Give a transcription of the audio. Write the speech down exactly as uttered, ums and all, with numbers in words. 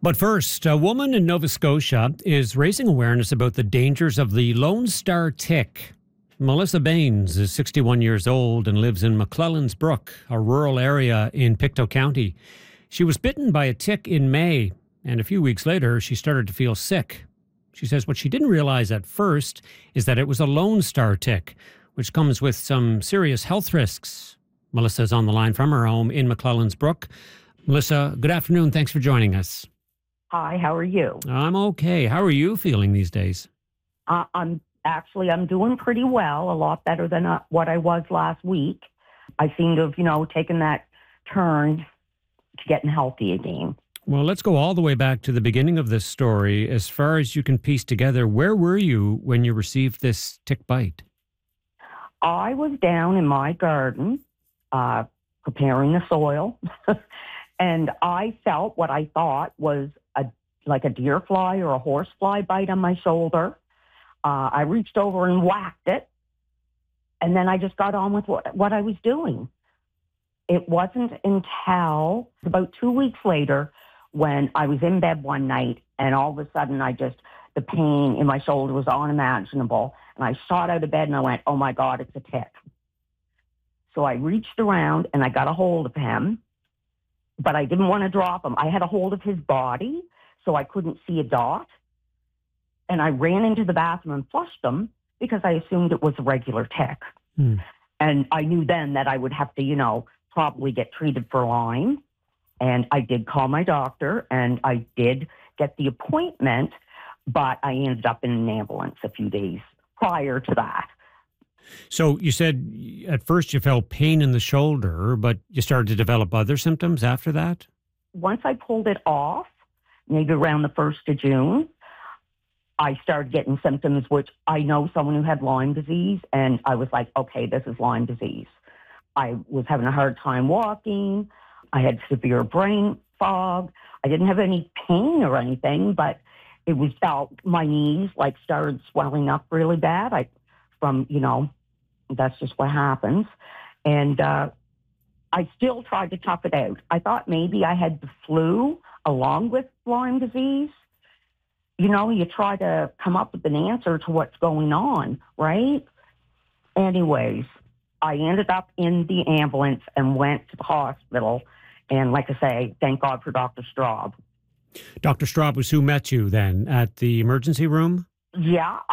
But first, a woman in Nova Scotia is raising awareness about the dangers of the Lone Star tick. Melissa Baines is sixty-one years old and lives in McClellan's Brook, a rural area in Pictou County. She was bitten by a tick in May, and a few weeks later, she started to feel sick. She says what she didn't realize at first is that it was a Lone Star tick, which comes with some serious health risks. Melissa's on the line from her home in McClellan's Brook. Melissa, good afternoon. Thanks for joining us. Hi, how are you? I'm okay. How are you feeling these days? Uh, I'm actually, I'm doing pretty well, a lot better than uh, what I was last week. I seem to have, you know, taken that turn to getting healthy again. Well, let's go all the way back to the beginning of this story. As far as you can piece together, where were you when you received this tick bite? I was down in my garden, uh, preparing the soil, and I felt what I thought was a like a deer fly or a horse fly bite on my shoulder. Uh, I reached over and whacked it, and then I just got on with what, what I was doing. It wasn't until about two weeks later when I was in bed one night, and all of a sudden I just, the pain in my shoulder was unimaginable, and I shot out of bed and I went, oh my God, it's a tick. So I reached around and I got a hold of him, but I didn't want to drop him. I had a hold of his body, so I couldn't see a dot. And I ran into the bathroom and flushed him because I assumed it was a regular tick. Hmm. And I knew then that I would have to, you know, probably get treated for Lyme. And I did call my doctor and I did get the appointment, but I ended up in an ambulance a few days prior to that. So you said at first you felt pain in the shoulder, but you started to develop other symptoms after that? Once I pulled it off, maybe around the first of June, I started getting symptoms, which I know someone who had Lyme disease, and I was like, okay, this is Lyme disease. I was having a hard time walking. I had severe brain fog. I didn't have any pain or anything, but it was felt, my knees like started swelling up really bad. I, from, you know, that's just what happens. And uh, I still tried to tough it out. I thought maybe I had the flu along with Lyme disease. You know, you try to come up with an answer to what's going on, right? Anyways, I ended up in the ambulance and went to the hospital. And like I say, thank God for Doctor Straub. Doctor Straub was who met you then at the emergency room? Yeah,